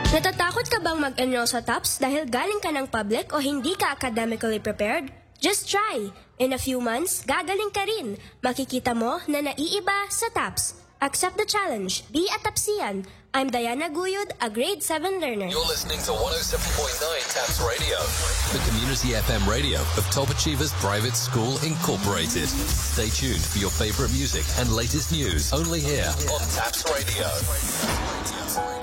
Natatakot ka bang mag-enroll sa TOPS dahil galing ka ng public o hindi ka academically prepared? Just try! In a few months, gagaling ka rin. Makikita mo na naiiba sa TOPS. Accept the challenge. Be a TOPSian. I'm Diana Guyud, a grade 7 learner. You're listening to 107.9 TAPS Radio, the community FM radio of Top Achievers Private School Incorporated. Stay tuned for your favorite music and latest news only here on TAPS Radio.